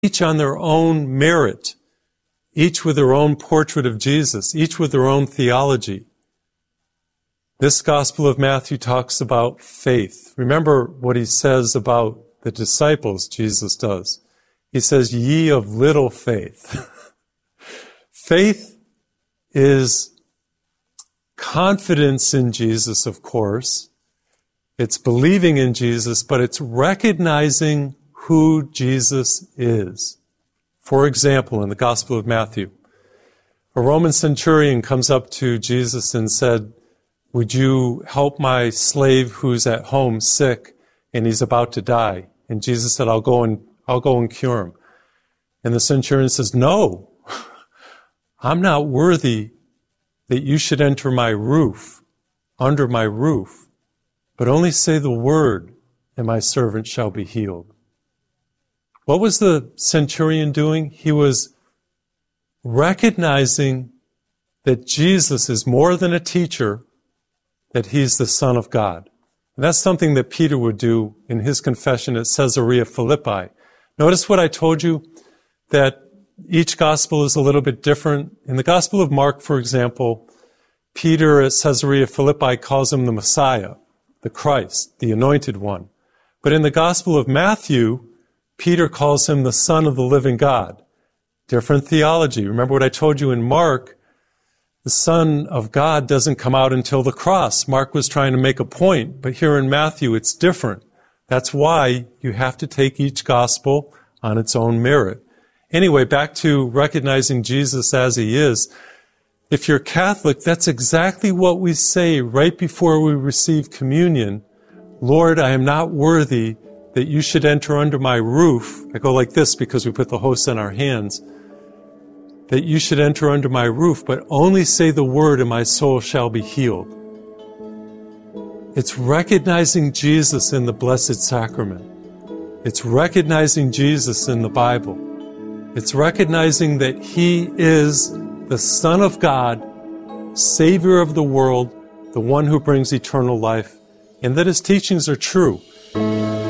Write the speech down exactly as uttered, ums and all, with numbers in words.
each on their own merit, each with their own portrait of Jesus, each with their own theology. This Gospel of Matthew talks about faith. Remember what he says about the disciples, Jesus does. He says, ye of little faith. Faith is confidence in Jesus, of course. It's believing in Jesus, but it's recognizing who Jesus is. For example, in the Gospel of Matthew, a Roman centurion comes up to Jesus and said, would you help my slave who's at home sick and he's about to die? And Jesus said, I'll go and I'll go and cure him. And the centurion says, no, I'm not worthy that you should enter my roof, under my roof, but only say the word and my servant shall be healed. What was the centurion doing? He was recognizing that Jesus is more than a teacher, that he's the Son of God. And that's something that Peter would do in his confession at Caesarea Philippi. Notice what I told you, that each gospel is a little bit different. In the Gospel of Mark, for example, Peter at Caesarea Philippi calls him the Messiah, the Christ, the Anointed One. But in the Gospel of Matthew, Peter calls him the Son of the living God. Different theology. Remember what I told you in Mark, the Son of God doesn't come out until the cross. Mark was trying to make a point, but here in Matthew it's different. That's why you have to take each gospel on its own merit. Anyway, back to recognizing Jesus as he is. If you're Catholic, that's exactly what we say right before we receive communion. Lord, I am not worthy that you should enter under my roof. I go like this because we put the host in our hands. That you should enter under my roof, but only say the word and my soul shall be healed. It's recognizing Jesus in the Blessed Sacrament. It's recognizing Jesus in the Bible. It's recognizing that he is the Son of God, Savior of the world, the one who brings eternal life, and that his teachings are true.